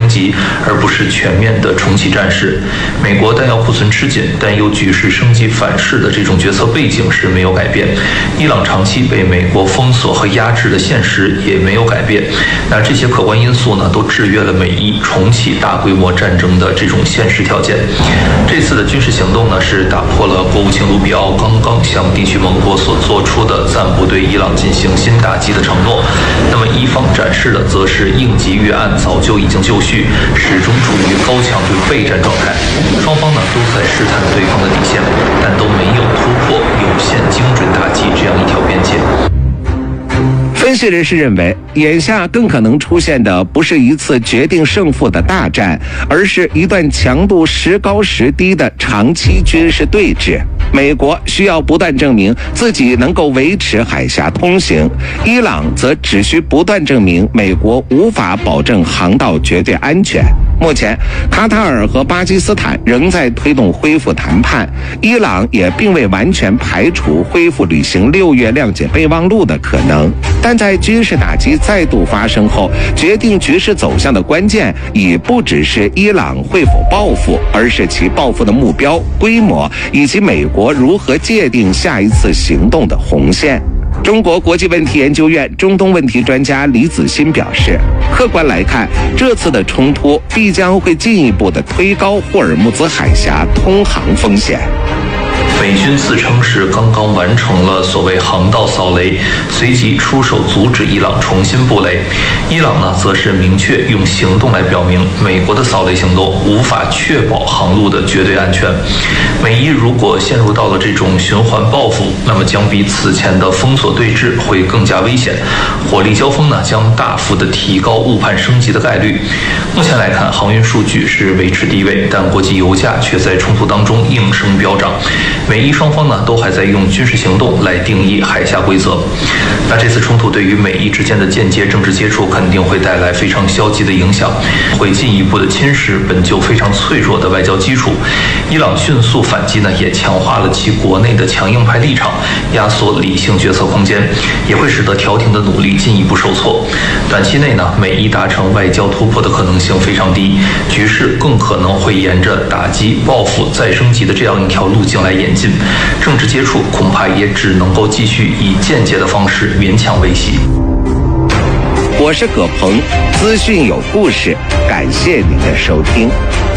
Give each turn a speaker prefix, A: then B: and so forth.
A: 级，而不是全面的重启战事。美国弹药库存吃紧，担忧局势升级反噬的这种决策背景是没有改变。伊朗长期被美国封锁和压制的现实也没有改变。那这些客观因素呢，都制约了美伊重启大规模战争的这种现实条件。这次的军事行动呢，是打破了国务卿卢比奥刚刚向地区盟国所做出的暂不对伊朗进行新打击的承诺。那么伊方展示的则是应急预案早就已经就绪，始终处于高强度备战状态。双方呢都在试探对方的底线，但都没有突破有限精准打击这样一条边界。
B: 分析人士认为，眼下更可能出现的不是一次决定胜负的大战，而是一段强度时高时低的长期军事对峙。美国需要不断证明自己能够维持海峡通行，伊朗则只需不断证明美国无法保证航道绝对安全。目前，卡塔尔和巴基斯坦仍在推动恢复谈判，伊朗也并未完全排除恢复履行6月谅解备忘录的可能。但在军事打击再度发生后，决定局势走向的关键已不只是伊朗会否报复，而是其报复的目标、规模以及美国如何界定下一次行动的红线。中国国际问题研究院中东问题专家李子欣表示，客观来看，这次的冲突必将会进一步的推高霍尔木兹海峡通航风险。
A: 美军自称是刚刚完成了所谓航道扫雷，随即出手阻止伊朗重新布雷。伊朗呢，则是明确用行动来表明，美国的扫雷行动无法确保航路的绝对安全。美伊如果陷入到了这种循环报复，那么将比此前的封锁对峙会更加危险，火力交锋呢，将大幅的提高误判升级的概率。目前来看，航运数据是维持低位，但国际油价却在冲突当中应声飙涨。美伊双方呢，都还在用军事行动来定义海峡规则。那这次冲突对于美伊之间的间接政治接触肯定会带来非常消极的影响，会进一步的侵蚀本就非常脆弱的外交基础。伊朗迅速反击呢，也强化了其国内的强硬派立场，压缩理性决策空间，也会使得调停的努力进一步受挫。短期内呢，美伊达成外交突破的可能性非常低，局势更可能会沿着打击、报复、再升级的这样一条路径来演进。政治接触恐怕也只能够继续以间接的方式勉强维系。
B: 我是葛鹏，资讯有故事，感谢您的收听。